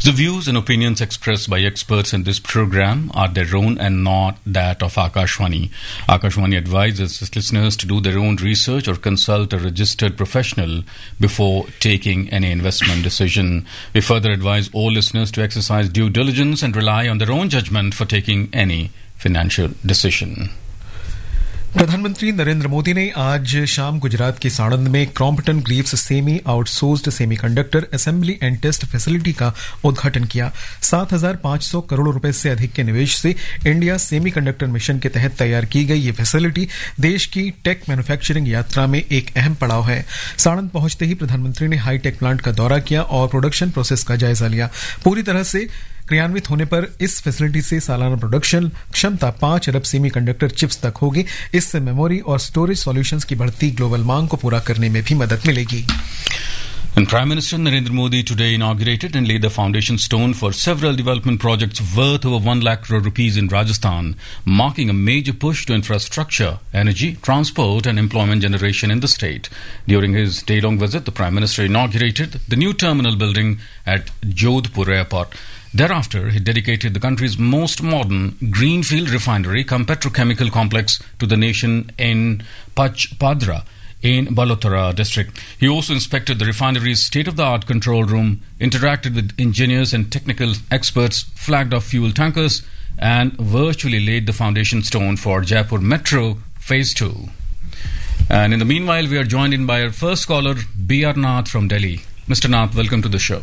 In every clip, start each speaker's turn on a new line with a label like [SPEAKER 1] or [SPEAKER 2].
[SPEAKER 1] The views and opinions expressed by experts in this program are their own and not that of Akashvani. Akashvani advises its listeners to do their own research or consult a registered professional before taking any investment decision. We further advise all listeners to exercise due diligence and rely on their own judgment for taking any financial decision.
[SPEAKER 2] प्रधानमंत्री नरेंद्र मोदी ने आज शाम गुजरात के साणंद में Crompton Greaves semi outsourced semiconductor assembly and test facility का उद्घाटन किया। 7,500 करोड़ रुपए से अधिक के निवेश से इंडिया सेमीकंडक्टर मिशन के तहत तैयार की गई ये फैसिलिटी देश की टेक मैन्युफैक्चरिंग यात्रा में एक अहम पड़ाव है। साणंद पहुंचते ही प्रधानमंत्री ने हाईटेक प्लांट का दौरा किया और प्रोडक्शन प्रोसेस का जायजा लिया। पूरी तरह से क्रियान्वित होने पर इस फैसिलिटी से सालाना प्रोडक्शन क्षमता 5 अरब सेमीकंडक्टर चिप्स तक होगी। इससे मेमोरी और स्टोरेज सॉल्यूशंस की बढ़ती ग्लोबल मांग को पूरा करने में भी मदद मिलेगी।
[SPEAKER 1] And Prime Minister Narendra Modi today inaugurated and laid the foundation stone for several development projects worth over 1 lakh crore rupees in Rajasthan, marking a major push to infrastructure, energy, transport and employment generation in the state. During his day-long visit, the Prime Minister inaugurated the new terminal building at Jodhpur Airport. Thereafter, he dedicated the country's most modern greenfield refinery cum petrochemical complex to the nation in Pachpadra in Balotara district. He also inspected the refinery's state-of-the-art control room, interacted with engineers and technical experts, flagged off fuel tankers, and virtually laid the foundation stone for Jaipur Metro Phase 2. And in the meanwhile, we are joined in by our first caller, B.R. Nath from Delhi. Mr. Nath, welcome to the show.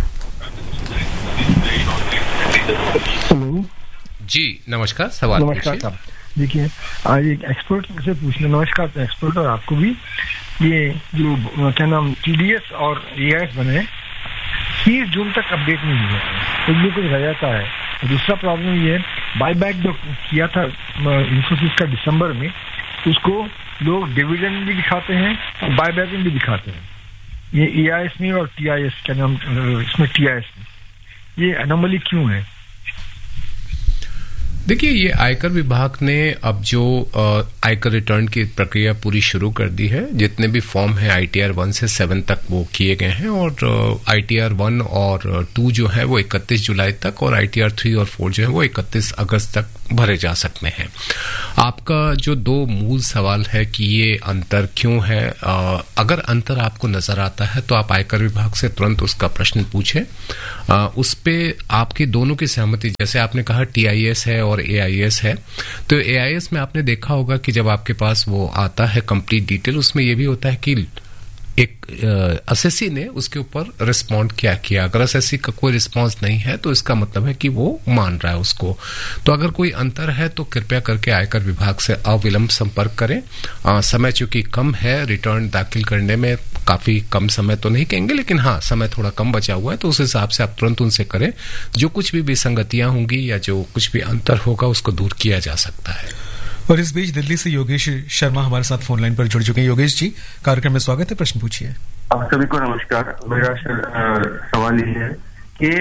[SPEAKER 3] Hello
[SPEAKER 4] जी, नमस्कार। सवाल
[SPEAKER 3] नमस्कार साहब। देखिए, आज एक expert से पूछना, नमस्कार एक्सपर्ट और आपको भी, ये जो क्या नाम TDS और AIS बने 30 जून तक अपडेट नहीं हुआ है, तो ये कुछ रहता है। दूसरा प्रॉब्लम ये है, बायबैक जो किया था इन्फोसिस का दिसंबर में, उसको लोग डिविडेंड भी दिखाते हैं और बायबैक भी दिखाते हैं। ये AIS में और TIS क्या नाम, इसमें TIS में ये एनोमली क्यों है?
[SPEAKER 4] देखिए, ये आयकर विभाग ने अब जो आयकर रिटर्न की प्रक्रिया पूरी शुरू कर दी है। जितने भी फॉर्म है ITR 1 से 7 तक वो किए गए हैं और ITR 1 और 2 जो है वो 31 जुलाई तक और ITR 3 और 4 जो है वो 31 अगस्त तक भरे जा सकते हैं। आपका जो दो मूल सवाल है कि ये अंतर क्यों है, अगर अंतर आपको नजर आता है तो आप आयकर विभाग से तुरंत उसका प्रश्न पूछें। उस पे आपकी दोनों की सहमति, जैसे आपने कहा TIS है और AIS है, तो AIS में आपने देखा होगा कि जब आपके पास वो आता है कंप्लीट डिटेल, उसमें ये भी होता है कि एक असेसी ने उसके ऊपर रिस्पॉन्ड क्या किया। अगर असेसी का कोई रिस्पॉन्स नहीं है तो इसका मतलब है कि वो मान रहा है उसको। तो अगर कोई अंतर है तो कृपया करके आयकर विभाग से अविलंब संपर्क करें। समय चूंकि कम है, रिटर्न दाखिल करने में काफी कम समय तो नहीं कहेंगे, लेकिन हाँ समय थोड़ा कम बचा हुआ है, तो उस हिसाब से आप तुरंत उनसे करें। जो कुछ भी विसंगतियां होंगी या जो कुछ भी अंतर होगा उसको दूर किया जा सकता है।
[SPEAKER 2] और इस बीच दिल्ली से योगेश शर्मा हमारे साथ फोन लाइन पर जुड़ चुके हैं। योगेश जी, कार्यक्रम में स्वागत है, प्रश्न पूछिए।
[SPEAKER 5] आप सभी को नमस्कार। मेरा सवाल ये है कि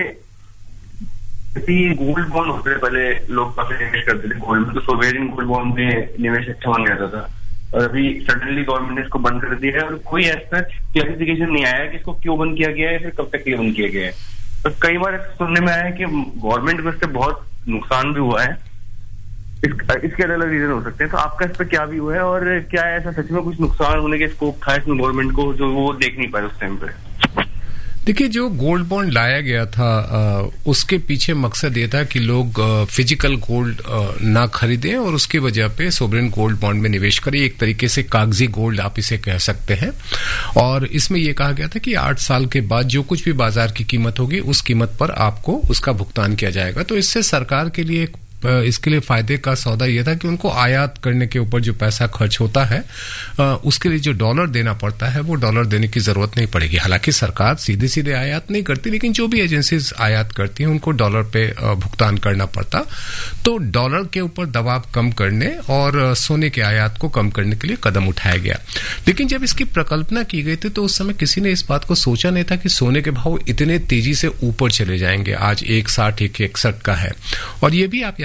[SPEAKER 5] गोल्ड बॉन्ड होते थे, पहले लोग काफी निवेश करते थे गोल्ड में, तो सोवेरियन गोल्ड बॉन्ड में निवेश अच्छा मान जाता था, और अभी सडनली गवर्नमेंट ने इसको बंद कर दिया है और कोई ऐसा क्लैरिफिकेशन नहीं आया कि इसको क्यों बंद किया गया है, फिर कब तक ये बंद किया गया है। तो कई बार सुनने में आया है कि गवर्नमेंट को इससे बहुत नुकसान भी हुआ है, इसके अलग अलग रीजन हो सकते हैं। तो आपका इस पर क्या व्यू है, और क्या ऐसा सच में कुछ नुकसान होने के स्कोप था इसमें गवर्नमेंट को जो वो देख नहीं पाए उस टाइम पे?
[SPEAKER 4] देखिए, जो गोल्ड बॉन्ड लाया गया था उसके पीछे मकसद ये था कि लोग फिजिकल गोल्ड ना खरीदें और उसकी वजह पे सोवरेन गोल्ड बॉन्ड में निवेश करें। एक तरीके से कागजी गोल्ड आप इसे कह सकते हैं। और इसमें यह कहा गया था कि 8 साल के बाद जो कुछ भी बाजार की कीमत होगी उस कीमत पर आपको उसका भुगतान किया जाएगा। तो इससे सरकार के लिए इसके लिए फायदे का सौदा यह था कि उनको आयात करने के ऊपर जो पैसा खर्च होता है उसके लिए जो डॉलर देना पड़ता है वो डॉलर देने की जरूरत नहीं पड़ेगी। हालांकि सरकार सीधे सीधे आयात नहीं करती, लेकिन जो भी एजेंसीज आयात करती हैं उनको डॉलर पे भुगतान करना पड़ता। तो डॉलर के ऊपर दबाव कम करने और सोने के आयात को कम करने के लिए कदम उठाया गया। लेकिन जब इसकी प्रकल्पना की गई थी तो उस समय किसी ने इस बात को सोचा नहीं था कि सोने के भाव इतने तेजी से ऊपर चले जाएंगे। आज 160-161 का है। और ये भी आप याद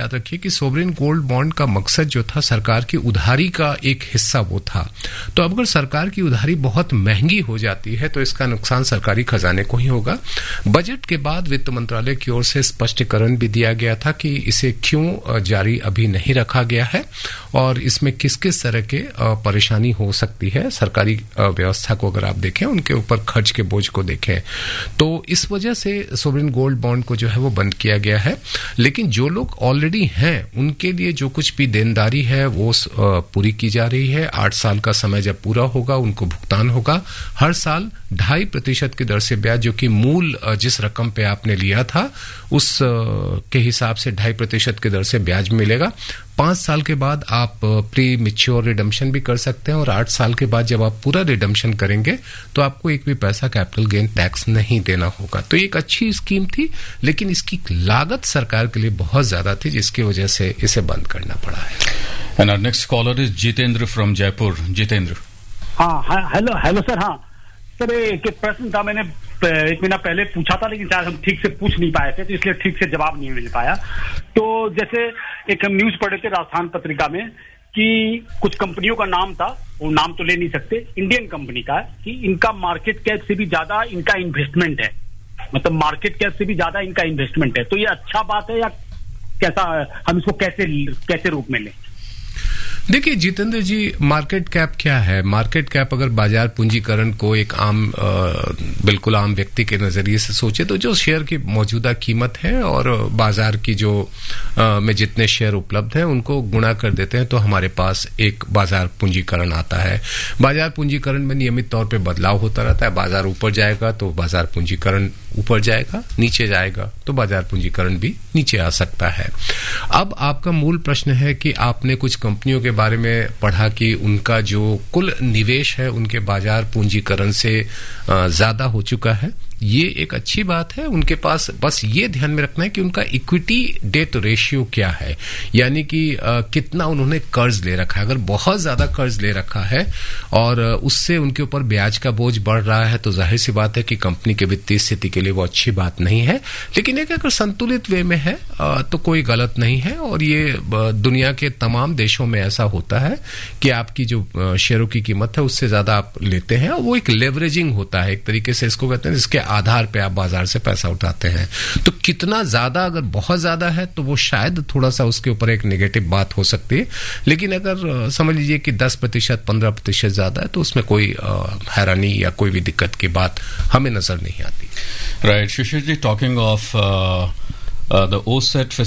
[SPEAKER 4] याद रखिए कि सोवरेन गोल्ड बॉन्ड का मकसद जो था सरकार की उधारी का एक हिस्सा वो था। तो अब अगर सरकार की उधारी बहुत महंगी हो जाती है तो इसका नुकसान सरकारी खजाने को ही होगा। बजट के बाद वित्त मंत्रालय की ओर से स्पष्टीकरण भी दिया गया था कि इसे क्यों जारी अभी नहीं रखा गया है और इसमें किस किस तरह के परेशानी हो सकती है। सरकारी व्यवस्था को अगर आप देखें, उनके ऊपर खर्च के बोझ को देखें, तो इस वजह से सोवरेन गोल्ड बॉन्ड को जो है वो बंद किया गया है। लेकिन जो लोग ऑलरेडी हैं उनके लिए जो कुछ भी देनदारी है वो पूरी की जा रही है। 8 साल का समय जब पूरा होगा उनको भुगतान होगा। हर साल 2.5% की दर से ब्याज, जो कि मूल जिस रकम पे आपने लिया था उस के हिसाब से 2.5% की दर से ब्याज मिलेगा। 5 साल के बाद आप प्री मैच्योर रिडम्पशन भी कर सकते हैं और 8 साल के बाद जब आप पूरा रिडम्पशन करेंगे तो आपको एक भी पैसा कैपिटल गेन टैक्स नहीं देना होगा। तो एक अच्छी स्कीम थी, लेकिन इसकी लागत सरकार के लिए बहुत ज्यादा थी, जिसकी वजह से इसे बंद करना पड़ा है।
[SPEAKER 1] And our next caller is Jitendra from Jaipur. Jitendra.
[SPEAKER 6] हाँ, हेलो सर। हाँ सर, एक प्रश्न था, मैंने 1 महीना पहले पूछा था, लेकिन शायद हम ठीक से पूछ नहीं पाए थे, तो इसलिए ठीक से जवाब नहीं मिल पाया। तो जैसे एक हम न्यूज पढ़े थे राजस्थान पत्रिका में कि कुछ कंपनियों का नाम था, वो नाम तो ले नहीं सकते, इंडियन कंपनी का, कि इनका मार्केट कैप से भी ज्यादा इनका इन्वेस्टमेंट है, मतलब मार्केट कैप से भी ज्यादा इनका इन्वेस्टमेंट है। तो ये अच्छा बात है या कैसा, हम इसको कैसे रूप में लें?
[SPEAKER 4] देखिए जितेंद्र जी, मार्केट कैप क्या है? मार्केट कैप अगर बाजार पूंजीकरण को एक बिल्कुल आम व्यक्ति के नजरिए से सोचे तो जो शेयर की मौजूदा कीमत है और बाजार की जो में जितने शेयर उपलब्ध हैं उनको गुणा कर देते हैं तो हमारे पास एक बाजार पूंजीकरण आता है। बाजार पूंजीकरण में नियमित तौर पे बदलाव होता रहता है। बाजार ऊपर जाएगा तो बाजार पूंजीकरण ऊपर जाएगा, नीचे जाएगा तो बाजार पूंजीकरण भी नीचे आ सकता है। अब आपका मूल प्रश्न है कि आपने कुछ कंपनियों के बारे में पढ़ा कि उनका जो कुल निवेश है उनके बाजार पूंजीकरण से ज्यादा हो चुका है। ये एक अच्छी बात है। उनके पास बस ये ध्यान में रखना है कि उनका इक्विटी डेट रेशियो क्या है, यानी कि कितना उन्होंने कर्ज ले रखा है। अगर बहुत ज्यादा कर्ज ले रखा है और उससे उनके ऊपर ब्याज का बोझ बढ़ रहा है तो जाहिर सी बात है कि कंपनी के वित्तीय स्थिति के लिए वो अच्छी बात नहीं है। लेकिन एक अगर संतुलित वे में है तो कोई गलत नहीं है। और ये दुनिया के तमाम देशों में ऐसा होता है कि आपकी जो शेयरों की कीमत है उससे ज्यादा आप लेते हैं। वो एक लेवरेजिंग होता है, एक तरीके से इसको कहते हैं, जिसके आधार पे आप बाजार से पैसा उठाते हैं। तो कितना ज्यादा, अगर बहुत ज्यादा है तो वो शायद थोड़ा सा उसके ऊपर एक नेगेटिव बात हो सकती है। लेकिन अगर समझ लीजिए कि 10%, 15% ज्यादा है तो उसमें कोई हैरानी या कोई भी दिक्कत की बात हमें नजर नहीं आती।
[SPEAKER 1] Right, Shishir ji, talking of the OSET